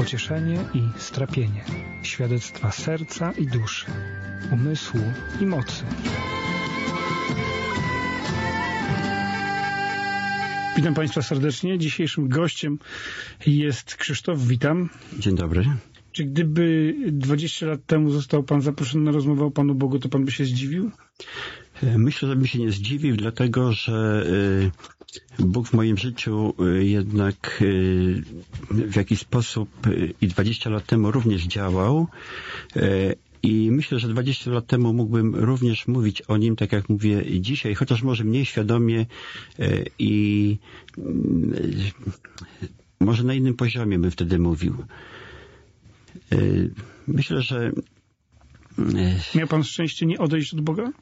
pocieszenie i strapienie, świadectwa serca i duszy, umysłu i mocy. Witam Państwa serdecznie. Dzisiejszym gościem jest Krzysztof. Witam. Dzień dobry. Czy gdyby 20 lat temu został Pan zaproszony na rozmowę o Panu Bogu, to Pan by się zdziwił? Myślę, że bym się nie zdziwił, dlatego że Bóg w moim życiu jednak w jakiś sposób i 20 lat temu również działał. I myślę, że 20 lat temu mógłbym również mówić o nim, tak jak mówię dzisiaj, chociaż może mniej świadomie i może na innym poziomie bym wtedy mówił. Myślę, że... Miał Pan szczęście nie odejść od Boga?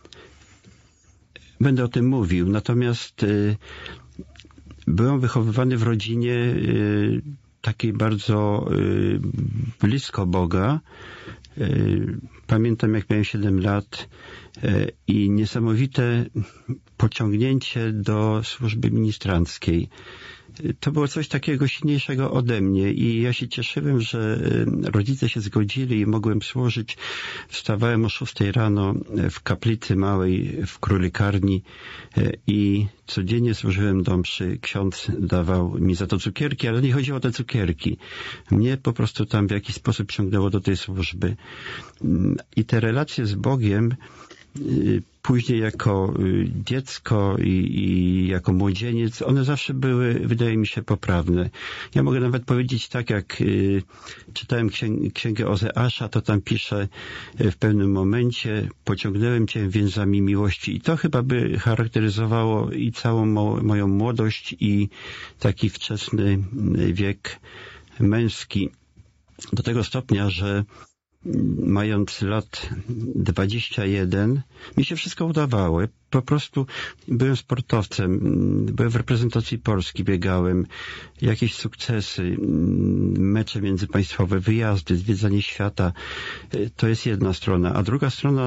Będę o tym mówił, natomiast byłem wychowywany w rodzinie takiej bardzo blisko Boga. Pamiętam, jak miałem 7 lat i niesamowite pociągnięcie do służby ministranckiej. To było coś takiego silniejszego ode mnie i ja się cieszyłem, że rodzice się zgodzili i mogłem służyć. Wstawałem o 6 rano w kaplicy małej w Królikarni i codziennie służyłem do mszy. Ksiądz dawał mi za to cukierki, ale nie chodziło o te cukierki. Mnie po prostu tam w jakiś sposób ciągnęło do tej służby. I te relacje z Bogiem później jako dziecko i jako młodzieniec, one zawsze były, wydaje mi się, poprawne. Ja mogę nawet powiedzieć tak, jak czytałem księgę Ozeasza, to tam pisze w pewnym momencie: pociągnąłem cię więzami miłości. I to chyba by charakteryzowało i całą moją młodość i taki wczesny wiek męski. Do tego stopnia, że mając lat 21, mi się wszystko udawało. Po prostu byłem sportowcem, byłem w reprezentacji Polski, biegałem, jakieś sukcesy, mecze międzypaństwowe, wyjazdy, zwiedzanie świata. To jest jedna strona. A druga strona,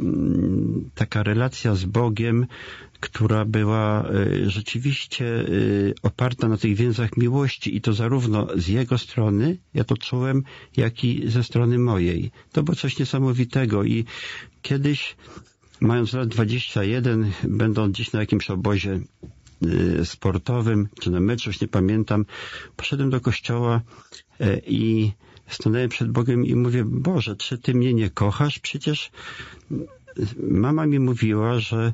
taka relacja z Bogiem, która była rzeczywiście oparta na tych więzach miłości i to zarówno z Jego strony, ja to czułem, jak i ze strony mojej. To było coś niesamowitego i kiedyś, mając lat 21, będąc gdzieś na jakimś obozie sportowym, czy na meczu, już nie pamiętam, poszedłem do kościoła i stanąłem przed Bogiem i mówię: Boże, czy Ty mnie nie kochasz? Przecież mama mi mówiła, że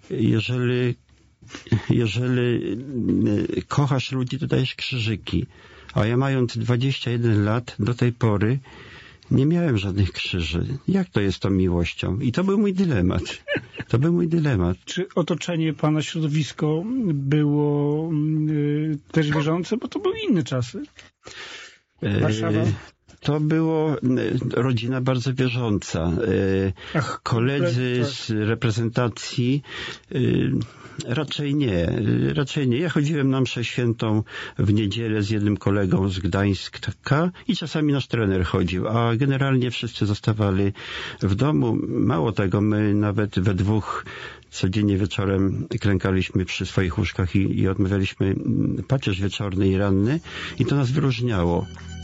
jeżeli kochasz ludzi, to dajesz krzyżyki. A ja, mając 21 lat, do tej pory nie miałem żadnych krzyży. Jak to jest tą miłością? I to był mój dylemat. To był mój dylemat. Czy otoczenie Pana, środowisko było też wierzące? Bo to były inne czasy. Warszawa. To było rodzina bardzo wierząca. Koledzy z reprezentacji raczej nie. Ja chodziłem na mszę świętą w niedzielę z jednym kolegą z Gdańska i czasami nasz trener chodził, a generalnie wszyscy zostawali w domu. Mało tego, my nawet we dwóch codziennie wieczorem klękaliśmy przy swoich łóżkach i odmawialiśmy pacierz wieczorny i ranny i to nas wyróżniało.